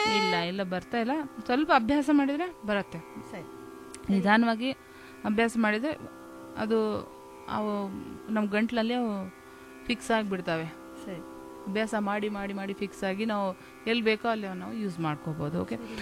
ಇಲ್ಲ ಇಲ್ಲ ಬರ್ತಾ ಇಲ್ಲ. ಸ್ವಲ್ಪ ಅಭ್ಯಾಸ ಮಾಡಿದರೆ ಬರುತ್ತೆ. ಸರಿ. ನಿಧಾನವಾಗಿ ಅಭ್ಯಾಸ ಮಾಡಿದರೆ ಅದು ಅವು ನಮ್ಮ ಗಂಟ್ಲಲ್ಲಿ ಅವು ಫಿಕ್ಸ್ ಆಗಿಬಿಡ್ತವೆ. ಸರಿ. ಅಭ್ಯಾಸ ಮಾಡಿ ಮಾಡಿ ಮಾಡಿ ಫಿಕ್ಸ್ ಆಗಿ ನಾವು ಎಲ್ಲಿ ಬೇಕೋ ಅಲ್ಲಿ ನಾವು ಯೂಸ್ ಮಾಡ್ಕೋಬೋದು. ಓಕೆ.